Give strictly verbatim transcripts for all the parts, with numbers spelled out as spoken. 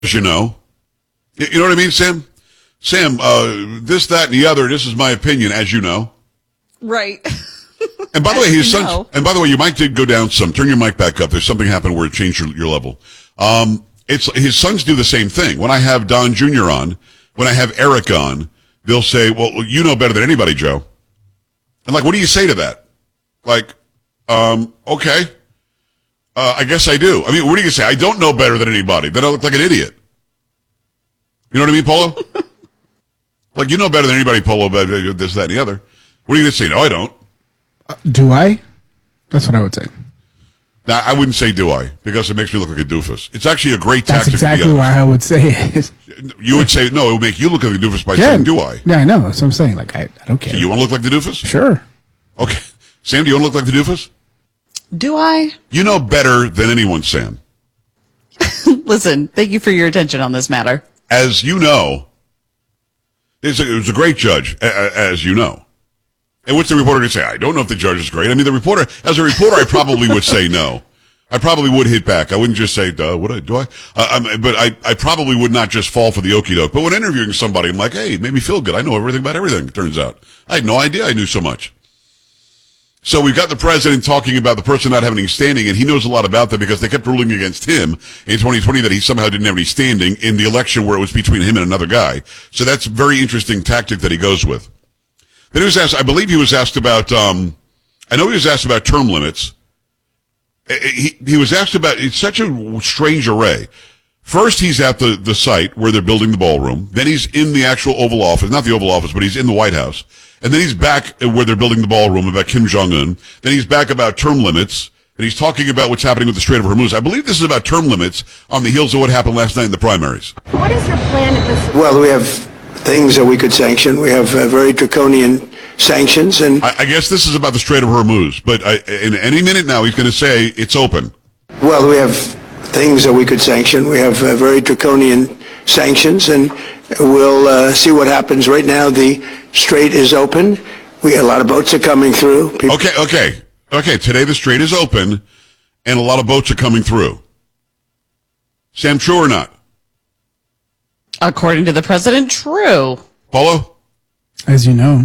as you know. You know what I mean, Sam? Sam, uh, this, that, and the other, this is my opinion, as you know. Right. And by the way, his you sons, know. and by the way, your mic did go down some. Turn your mic back up. There's something happened where it changed your, your level. Um, it's, his sons do the same thing. When I have Don Junior on, when I have Eric on, they'll say, well, you know better than anybody, Joe. And like, what do you say to that? Like, um, okay. Uh, I guess I do. I mean, what do you say? I don't know better than anybody. Then I look like an idiot. You know what I mean, Polo? Like, you know better than anybody, Polo, but this, that, and the other. What are you going to say? No, I don't. Uh, do I? That's what I would say. Now, I wouldn't say do I, because it makes me look like a doofus. It's actually a great That's tactic. exactly why I would say it. You would say, no, it would make you look like a doofus by Yeah. saying do I. Yeah, I know. That's what I'm saying. Like, I, I don't care. So you want to look like the doofus? Sure. Okay. Sam, do you want to look like the doofus? Do I? You know better than anyone, Sam. Listen, thank you for your attention on this matter. As you know, it's a, it was a great judge, a- a- as you know. And what's the reporter going to say? I don't know if the judge is great. I mean, the reporter, as a reporter, I probably would say no. I probably would hit back. I wouldn't just say, duh, would I, do I? Uh, I'm, but I, I probably would not just fall for the okie doke. But when interviewing somebody, I'm like, hey, it made me feel good. I know everything about everything, it turns out. I had no idea I knew so much. So we've got the president talking about the person not having any standing, and he knows a lot about that because they kept ruling against him in twenty twenty that he somehow didn't have any standing in the election where it was between him and another guy. So that's a very interesting tactic that he goes with. Then he was asked, I believe he was asked about, um, I know he was asked about term limits. He, he was asked about, it's such a strange array. First, he's at the, the site where they're building the ballroom. Then he's in the actual Oval Office, not the Oval Office, but he's in the White House. And then he's back where they're building the ballroom about Kim Jong-un. Then he's back about term limits. And he's talking about what's happening with the Strait of Hormuz. I believe this is about term limits on the heels of what happened last night in the primaries. What is your plan at this? Well, we have things that we could sanction. We have uh, very draconian sanctions. And I, I guess this is about the Strait of Hormuz. But I, in any minute now, he's going to say it's open. well, we have things that we could sanction. We have uh, very draconian sanctions, and we'll uh, see what happens. Right now, the strait is open. We a lot of boats are coming through. People Okay, okay. Okay, today the strait is open, and a lot of boats are coming through. Sam, true or not? According to the president, true. Paulo? As you know.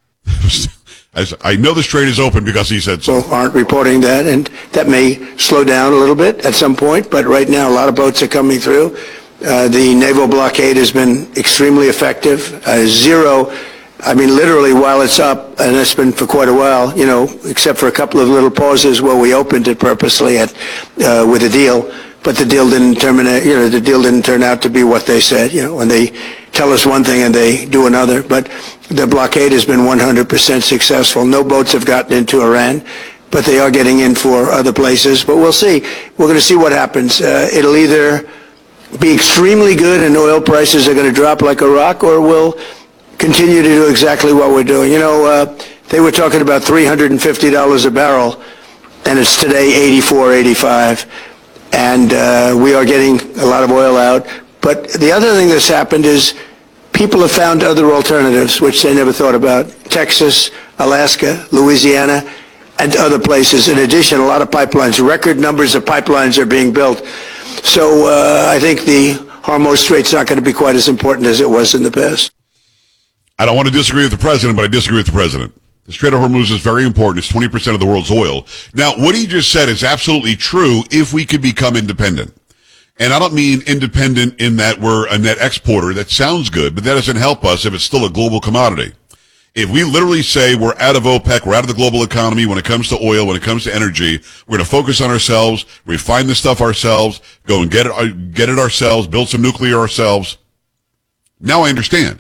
As I know the strait is open because he said so. aren't reporting that, and that may slow down a little bit at some point, but right now a lot of boats are coming through. Uh, the naval blockade has been extremely effective. Uh, zero, I mean, literally while it's up, and it's been for quite a while, you know, except for a couple of little pauses where we opened it purposely at, uh, with a deal, but the deal didn't terminate, you know, the deal didn't turn out to be what they said, you know, when they tell us one thing and they do another. But the blockade has been one hundred percent successful. No boats have gotten into Iran, but they are getting in for other places. But we'll see. We're going to see what happens. Uh, it'll either be extremely good and oil prices are going to drop like a rock, or we'll continue to do exactly what we're doing. You know, uh, they were talking about three hundred fifty dollars a barrel, and it's today eighty-four, eighty-five. And uh, we are getting a lot of oil out. But the other thing that's happened is people have found other alternatives, which they never thought about. Texas, Alaska, Louisiana, and other places. In addition, a lot of pipelines, record numbers of pipelines are being built. So uh, I think the Hormuz Strait's not going to be quite as important as it was in the past. I don't want to disagree with the president, but I disagree with the president. The Strait of Hormuz is very important. It's twenty percent of the world's oil. Now, what he just said is absolutely true if we could become independent. And I don't mean independent in that we're a net exporter. That sounds good, but that doesn't help us if it's still a global commodity. If we literally say we're out of OPEC, we're out of the global economy when it comes to oil, when it comes to energy, we're going to focus on ourselves, refine the stuff ourselves, go and get it, get it ourselves, build some nuclear ourselves. Now I understand.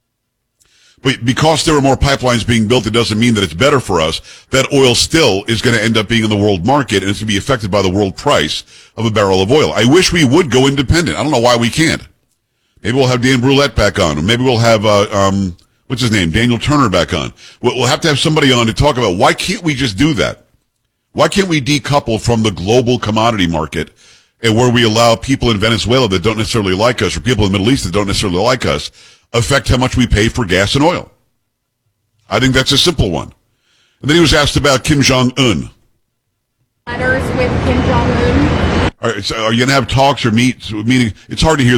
But because there are more pipelines being built, it doesn't mean that it's better for us. That oil still is going to end up being in the world market, and it's going to be affected by the world price of a barrel of oil. I wish we would go independent. I don't know why we can't. Maybe we'll have Dan Brulette back on, or maybe we'll have, uh, um, what's his name, Daniel Turner back on. We'll, we'll have to have somebody on to talk about why can't we just do that? Why can't we decouple from the global commodity market, and where we allow people in Venezuela that don't necessarily like us, or people in the Middle East that don't necessarily like us, affect how much we pay for gas and oil? I think that's a simple one. And then he was asked about Kim Jong-un. Letters with Kim Jong-un. Are, are you going to have talks or meet, meeting? It's hard to hear